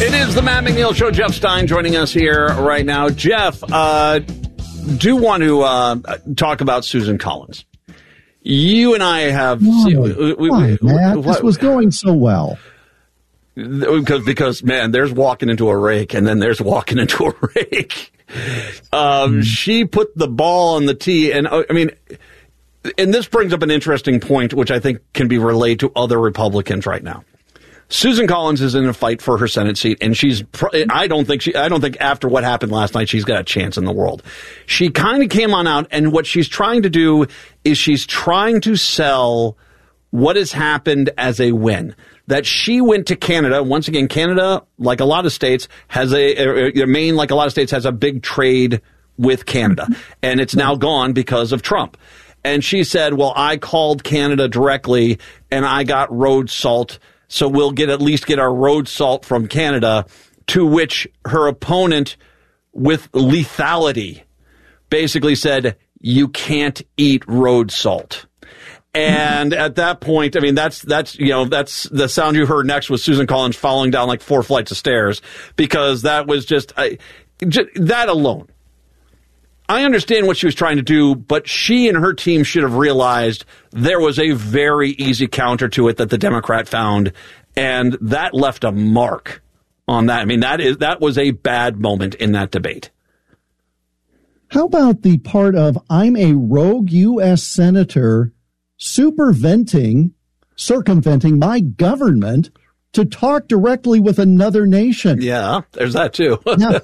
It is the Matt McNeil Show. Jeff Stein joining us here right now. Jeff, do want to talk about Susan Collins. You and I have... Why, Matt? This was going so well. Because, man, there's walking into a rake, and then there's walking into a rake. She put the ball on the tee, and I mean... And this brings up an interesting point, which I think can be relayed to other Republicans right now. Susan Collins is in a fight for her Senate seat, and I don't think after what happened last night, she's got a chance in the world. She kind of came on out, and what she's trying to do is she's trying to sell what has happened as a win. That she went to Canada. Once again, Canada, like a lot of states, Maine, like a lot of states, has a big trade with Canada, and it's now gone because of Trump. And she said, well, I called Canada directly and I got road salt. So we'll at least get our road salt from Canada, to which her opponent with lethality basically said, you can't eat road salt. And at that point, I mean, that's the sound you heard next was Susan Collins falling down like 4 flights of stairs, because that was just that alone. I understand what she was trying to do, but she and her team should have realized there was a very easy counter to it that the Democrat found, and that left a mark on that. I mean, that was a bad moment in that debate. How about the part of I'm a rogue U.S. senator circumventing my government to talk directly with another nation? Yeah, there's that too.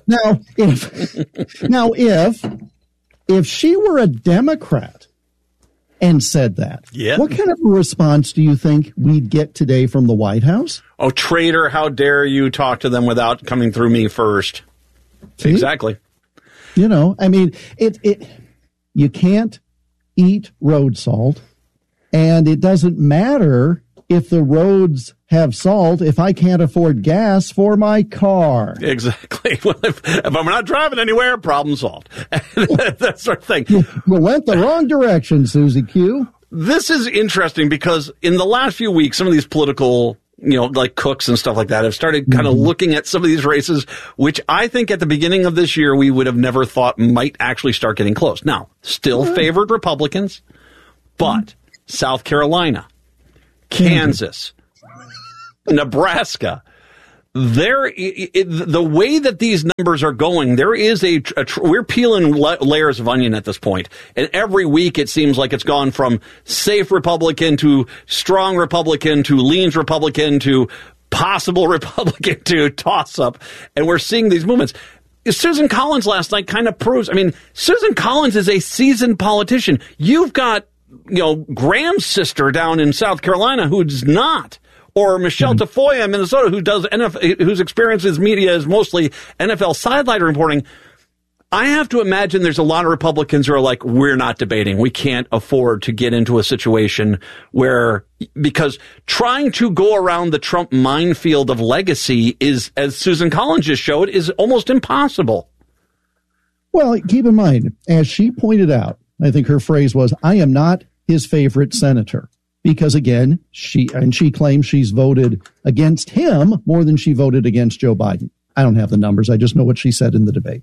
If she were a Democrat and said that, what kind of a response do you think we'd get today from the White House? Oh, traitor, how dare you talk to them without coming through me first? See? Exactly. You know, I mean, you can't eat road salt, and it doesn't matter if the roads have salt if I can't afford gas for my car. Exactly. Well, if I'm not driving anywhere, problem solved. That sort of thing. You went the wrong direction, Susie Q. This is interesting because in the last few weeks, some of these political, like cooks and stuff like that have started kind of looking at some of these races, which I think at the beginning of this year, we would have never thought might actually start getting close. Now, still favored Republicans, but South Carolina, Kansas, Nebraska, the way that these numbers are going, there is we're peeling layers of onion at this point. And every week it seems like it's gone from safe Republican to strong Republican to leans Republican to possible Republican to toss up. And we're seeing these movements. Susan Collins last night kind of proves, I mean, Susan Collins is a seasoned politician. You've got, Graham's sister down in South Carolina who's not. Or Michelle Tafoya in Minnesota, whose experience as media is mostly NFL sideline reporting. I have to imagine there's a lot of Republicans who are like, we're not debating. We can't afford to get into a situation because trying to go around the Trump minefield of legacy is, as Susan Collins just showed, is almost impossible. Well, keep in mind, as she pointed out, I think her phrase was, I am not his favorite senator. Because, again, she claims she's voted against him more than she voted against Joe Biden. I don't have the numbers. I just know what she said in the debate.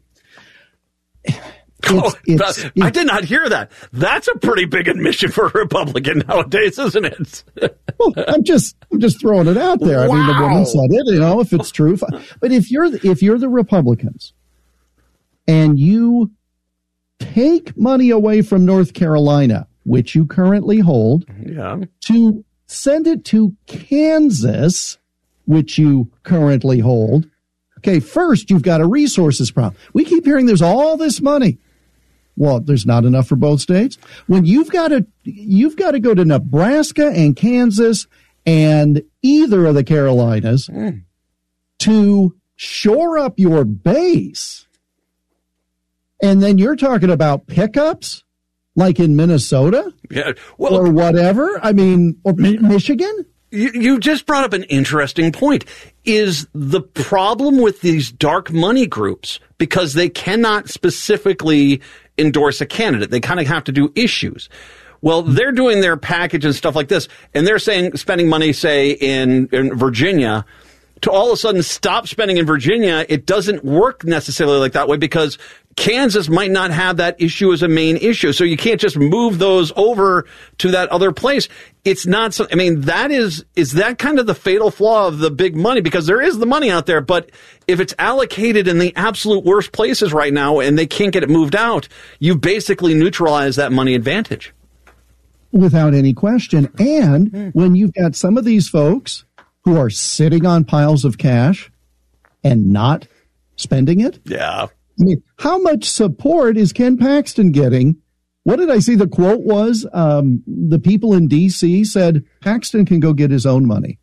I did not hear that. That's a pretty big admission for a Republican nowadays, isn't it? Well, I'm just throwing it out there. Wow. I mean, the woman said it, if it's true. But if you're the Republicans and you take money away from North Carolina, which you currently hold, to send it to Kansas, which you currently hold. Okay, first, you've got a resources problem. We keep hearing there's all this money. Well, there's not enough for both states. When you've got to go to Nebraska and Kansas and either of the Carolinas to shore up your base. And then you're talking about pickups? Like in Minnesota or whatever? I mean, or Michigan? You just brought up an interesting point. Is the problem with these dark money groups because they cannot specifically endorse a candidate. They kind of have to do issues. Well, they're doing their package and stuff like this, and they're spending money, say, in Virginia to all of a sudden stop spending in Virginia, it doesn't work necessarily like that way because Kansas might not have that issue as a main issue. So you can't just move those over to that other place. It's not so, I mean, is that kind of the fatal flaw of the big money? Because there is the money out there, but if it's allocated in the absolute worst places right now and they can't get it moved out, you basically neutralize that money advantage. Without any question. And when you've got some of these folks who are sitting on piles of cash and not spending it. Yeah. I mean, how much support is Ken Paxton getting? What did I see the quote was? The people in D.C. said Paxton can go get his own money.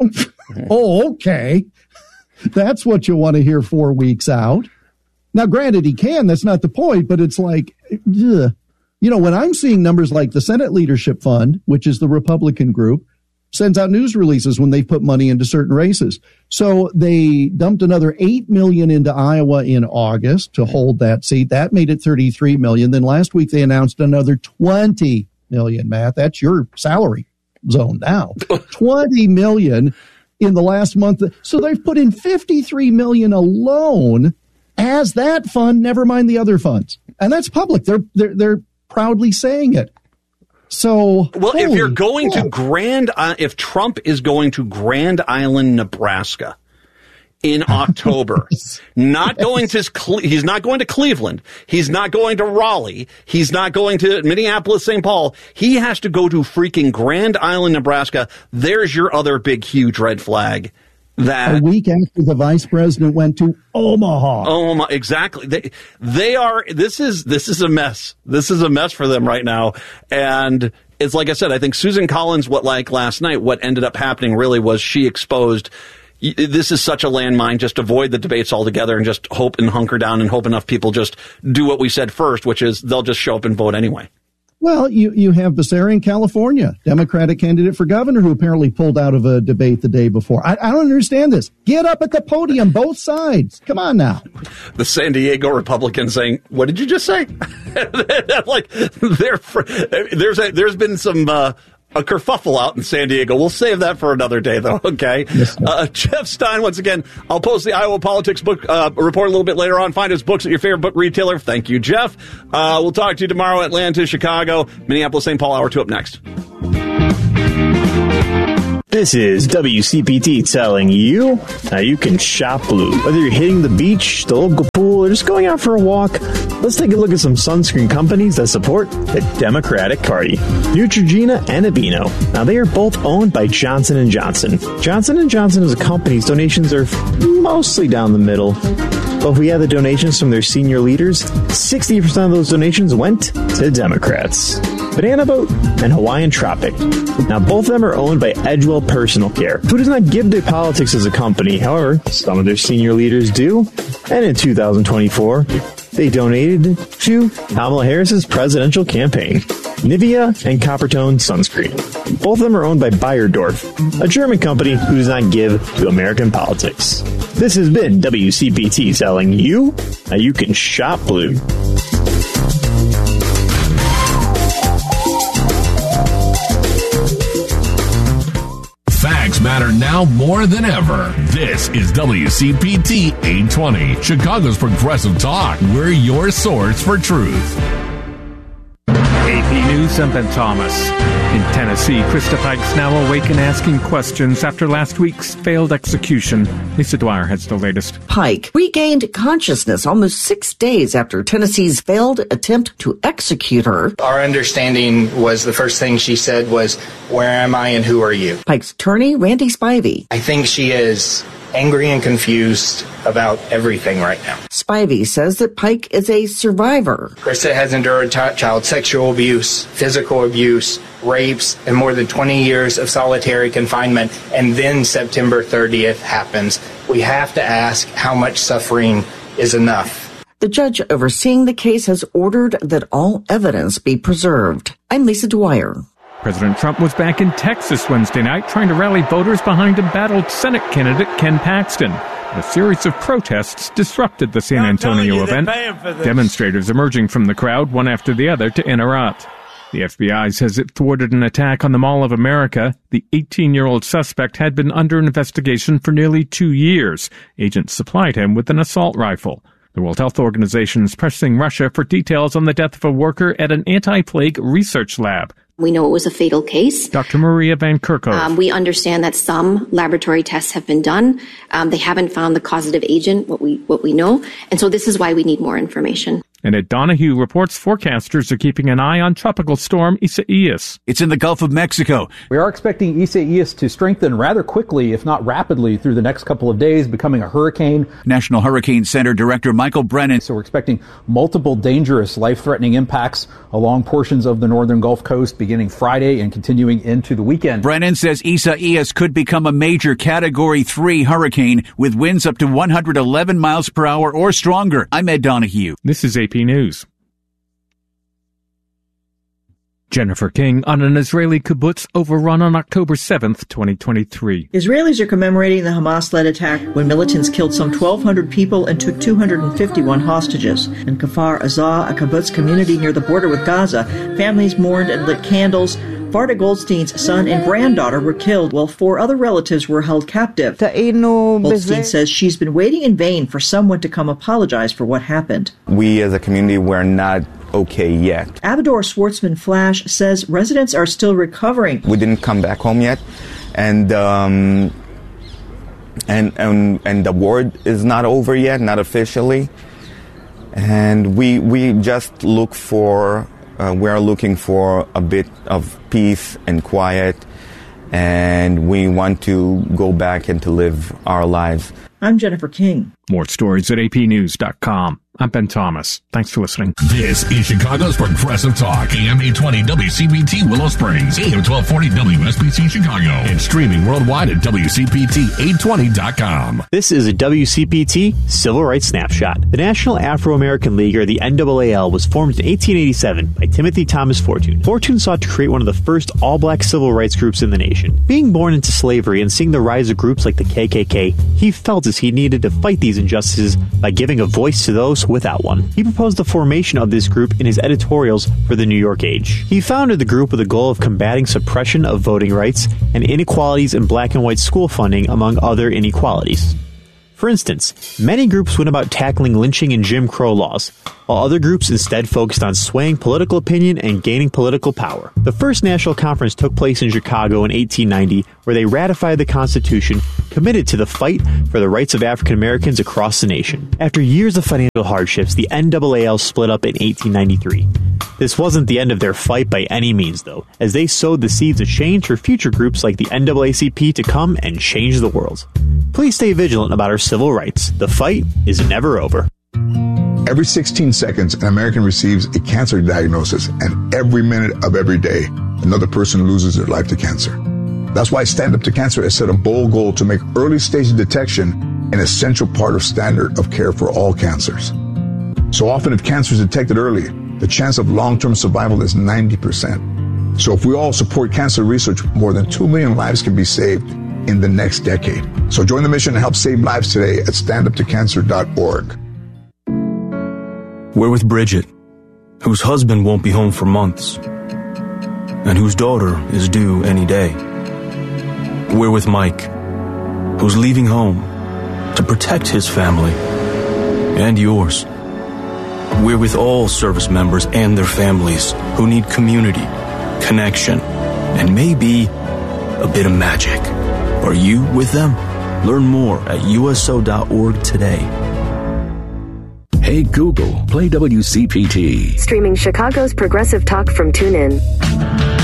Oh, okay. That's what you want to hear 4 weeks out. Now, granted, he can. That's not the point. But it's like, ugh. You know, when I'm seeing numbers like the Senate Leadership Fund, which is the Republican group, sends out news releases when they put money into certain races. So they dumped another $8 million into Iowa in August to hold that seat. That made it $33 million. Then last week they announced another $20 million, Matt. That's your salary zone now. $20 million in the last month. So they've put in $53 million alone as that fund, never mind the other funds. And that's public. They're proudly saying it. So, well, if you're going to if Trump is going to Grand Island, Nebraska in October, he's not going to Cleveland. He's not going to Raleigh. He's not going to Minneapolis, St. Paul. He has to go to freaking Grand Island, Nebraska. There's your other big, huge red flag. That a week after the vice president went to Omaha. Exactly. They are. This is a mess. This is a mess for them right now. And it's like I said. I think Susan Collins. What last night? What ended up happening really was she exposed. This is such a landmine. Just avoid the debates altogether and just hope and hunker down and hope enough people just do what we said first, which is they'll just show up and vote anyway. Well, you have Becerra, California, Democratic candidate for governor, who apparently pulled out of a debate the day before. I don't understand this. Get up at the podium, both sides. Come on now. The San Diego Republicans saying, "What did you just say?" Like there's been some a kerfuffle out in San Diego. We'll save that for another day, though. Okay. Yes, Jeff Stein, once again, I'll post the Iowa Politics book report a little bit later on. Find his books at your favorite book retailer. Thank you, Jeff. We'll talk to you tomorrow. Atlanta, Chicago, Minneapolis, St. Paul, Hour 2 up next. This is WCPT telling you how you can shop blue. Whether you're hitting the beach, the local pool, or just going out for a walk, let's take a look at some sunscreen companies that support the Democratic Party. Neutrogena and Aveeno. Now, they are both owned by Johnson & Johnson. Johnson & Johnson is a company whose donations are mostly down the middle. But if we had the donations from their senior leaders, 60% of those donations went to Democrats. Banana Boat and Hawaiian Tropic. Now, both of them are owned by Edgewell Personal Care, who does not give to politics as a company. However, some of their senior leaders do. And in 2024, they donated to Kamala Harris's presidential campaign. Nivea and Coppertone Sunscreen. Both of them are owned by Beiersdorf, a German company who does not give to American politics. This has been WCPT telling you how you can shop blue. Facts matter now more than ever. This is WCPT 820, Chicago's Progressive Talk. We're your source for truth. AP News, I'm Ben Thomas. In Tennessee, Krista Pike's now awake and asking questions after last week's failed execution. Lisa Dwyer has the latest. Pike regained consciousness almost 6 days after Tennessee's failed attempt to execute her. Our understanding was the first thing she said was, "Where am I and who are you?" Pike's attorney, Randy Spivey. I think she is angry and confused about everything right now. Spivey says that Pike is a survivor. Krista has endured child sexual abuse, physical abuse, rapes, and more than 20 years of solitary confinement, and then September 30th happens. We have to ask how much suffering is enough. The judge overseeing the case has ordered that all evidence be preserved. I'm Lisa Dwyer. President Trump was back in Texas Wednesday night trying to rally voters behind embattled Senate candidate Ken Paxton. A series of protests disrupted the San Antonio event. Demonstrators emerging from the crowd, one after the other, to interrupt. The FBI says it thwarted an attack on the Mall of America. The 18-year-old suspect had been under investigation for nearly 2 years. Agents supplied him with an assault rifle. The World Health Organization is pressing Russia for details on the death of a worker at an anti-plague research lab. We know it was a fatal case. Dr. Maria Van Kerkhove. We understand that some laboratory tests have been done. They haven't found the causative agent, what we know. And so this is why we need more information. And at Donahue reports forecasters are keeping an eye on tropical storm Isaias. It's in the Gulf of Mexico. We are expecting Isaias to strengthen rather quickly, if not rapidly, through the next couple of days, becoming a hurricane. National Hurricane Center Director Michael Brennan. So we're expecting multiple dangerous, life-threatening impacts along portions of the northern Gulf Coast beginning Friday and continuing into the weekend. Brennan says Isaias could become a major Category 3 hurricane with winds up to 111 miles per hour or stronger. I'm Ed Donahue. This is AP News. Jennifer King on an Israeli kibbutz overrun on October 7th, 2023. Israelis are commemorating the Hamas-led attack when militants killed some 1,200 people and took 251 hostages. In Kfar Aza, a kibbutz community near the border with Gaza, families mourned and lit candles. Varda Goldstein's son and granddaughter were killed, while 4 other relatives were held captive. Goldstein says she's been waiting in vain for someone to come apologize for what happened. We as a community were not okay yet. Abador Schwartzman Flash says residents are still recovering. We didn't come back home yet, and the war is not over yet, not officially. And we just look for. We are looking for a bit of peace and quiet, and we want to go back and to live our lives. I'm Jennifer King. More stories at apnews.com. I'm Ben Thomas. Thanks for listening. This is Chicago's Progressive Talk, AM 820 WCPT Willow Springs, AM 1240 WSBC Chicago, and streaming worldwide at WCPT820.com. This is a WCPT Civil Rights Snapshot. The National Afro-American League, or the NAAL, was formed in 1887 by Timothy Thomas Fortune. Fortune sought to create one of the first all-black civil rights groups in the nation. Being born into slavery and seeing the rise of groups like the KKK, he felt as he needed to fight these injustices by giving a voice to those without one. He proposed the formation of this group in his editorials for the New York Age. He founded the group with the goal of combating suppression of voting rights and inequalities in black and white school funding, among other inequalities. For instance, many groups went about tackling lynching and Jim Crow laws, while other groups instead focused on swaying political opinion and gaining political power. The first national conference took place in Chicago in 1890, where they ratified the Constitution, committed to the fight for the rights of African Americans across the nation. After years of financial hardships, the NAAL split up in 1893. This wasn't the end of their fight by any means, though, as they sowed the seeds of change for future groups like the NAACP to come and change the world. Please stay vigilant about our civil rights. The fight is never over. Every 16 seconds, an American receives a cancer diagnosis, and every minute of every day, another person loses their life to cancer. That's why Stand Up to Cancer has set a bold goal to make early stage detection an essential part of standard of care for all cancers. So often, if cancer is detected early, the chance of long-term survival is 90%. So if we all support cancer research, more than 2 million lives can be saved in the next decade. So join the mission and help save lives today at standuptocancer.org. We're with Bridget, whose husband won't be home for months, and whose daughter is due any day. We're with Mike, who's leaving home to protect his family and yours. We're with all service members and their families who need community, connection, and maybe a bit of magic. Are you with them? Learn more at USO.org today. Hey Google, play WCPT. Streaming Chicago's Progressive Talk from TuneIn.